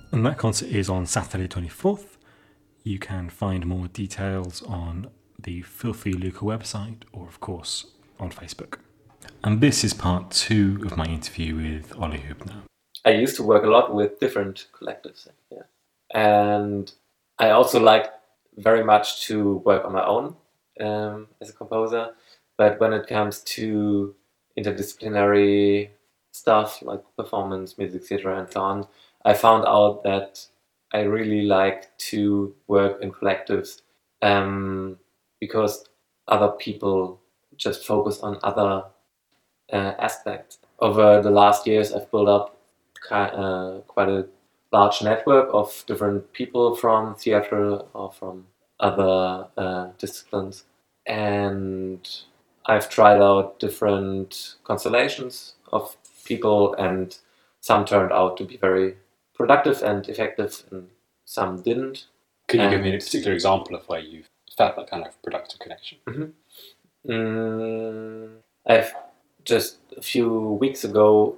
And that concert is on Saturday 24th. You can find more details on the Filthy Luca website or, of course, on Facebook. And this is part 2 of my interview with Olli Hübner. I used to work a lot with different collectives, yeah. And I also like very much to work on my own as a composer. But when it comes to interdisciplinary stuff like performance, music theater, and so on, I found out that I really like to work in collectives because other people just focus on other aspects. Over the last years, I've built up quite a large network of different people from theater or from other disciplines, and I've tried out different constellations of people, and some turned out to be very productive and effective, and some didn't. Can you give me a particular example of where you've felt that kind of productive connection? I've just a few weeks ago,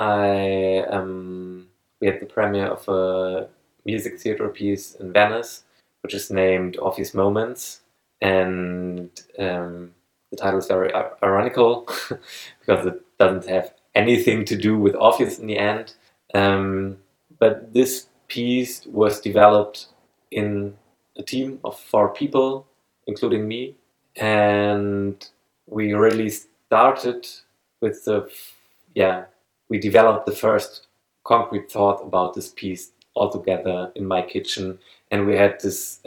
we had the premiere of a music theater piece in Venice, which is named Orpheus Moments, and the title is very ironical because it doesn't have anything to do with Orpheus in the end. But this piece was developed in a team of 4 people, including me, and we really started with we developed the first concrete thought about this piece all together in my kitchen, and we had this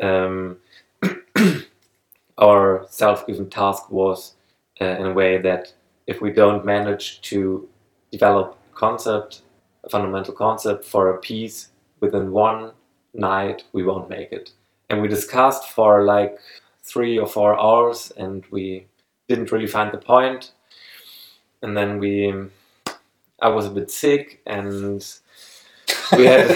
our self-given task was in a way that if we don't manage to develop a fundamental concept for a piece within one night, we won't make it. And we discussed for like 3 or 4 hours, and we didn't really find the point. And then I was a bit sick, and we had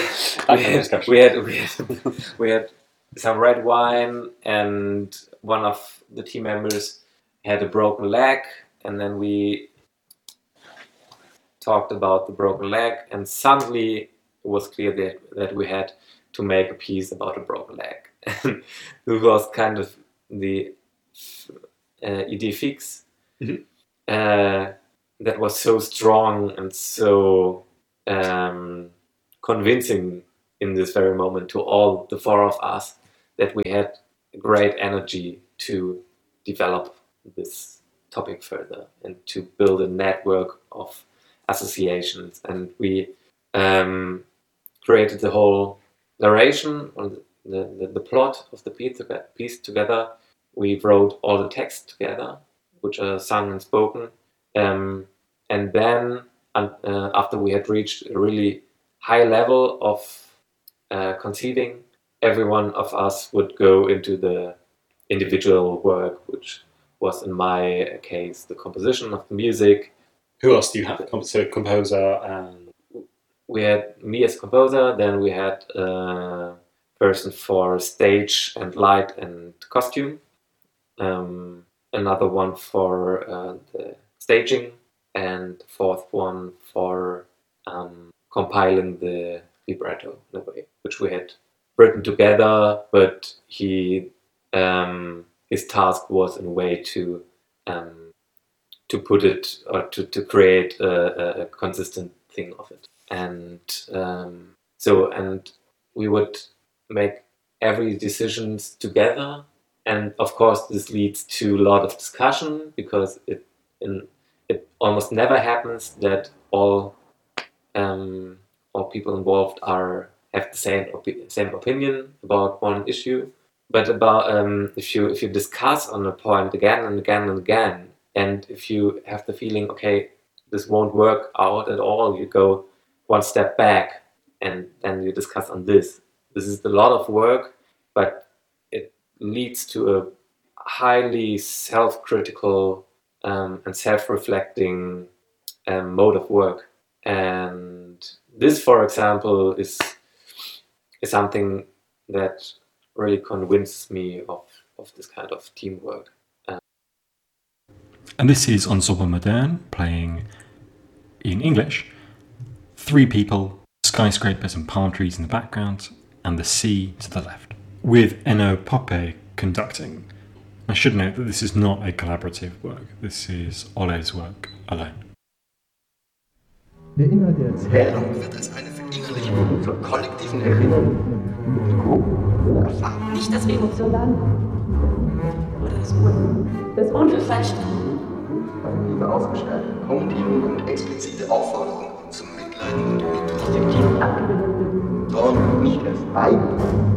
we had some red wine, and one of the team members had a broken leg, and then we talked about the broken leg, and suddenly it was clear that we had to make a piece about a broken leg. And it was kind of the idée fixe that was so strong and so convincing in this very moment to all the 4 of us that we had great energy to develop this topic further and to build a network of associations. And we created the whole narration on the plot of the piece together. We wrote all the text together, which are sung and spoken. And then after we had reached a really high level of conceiving, every one of us would go into the individual work, which was in my case the composition of the music. Who else do you have? So composer and... We had me as composer, then we had a person for stage and light and costume, another one for the staging, and the 4th one for compiling the libretto in a way, which we had written together, but his task was in a way to put it or to create a consistent thing of it. And and we would make every decisions together, and of course this leads to a lot of discussion because it almost never happens that all people involved have the same opinion about one issue. But about if you discuss on a point again and again and again, and if you have the feeling, okay, this won't work out at all, you go one step back and then you discuss on this. This is a lot of work, but it leads to a highly self-critical and self-reflecting mode of work. And this, for example, is something that really convinces me of this kind of teamwork. And this is Ensemble Moderne playing in English. 3 people skyscrapers and palm trees in the background, and the sea to the left. With Enno Poppe conducting. I should note that this is not a collaborative work. This is Ole's work alone. Der Inhalt der Erzählung wird als eine Verinnerlichung zur kollektiven Erinnerung erfahren. Nicht das Emotionale oder das Unverständliche. Liebe ausgestalten, Punktierung und explizite Aufforderung zum Mitleiden und Subtil abgebildet. Dorn nicht erst beide.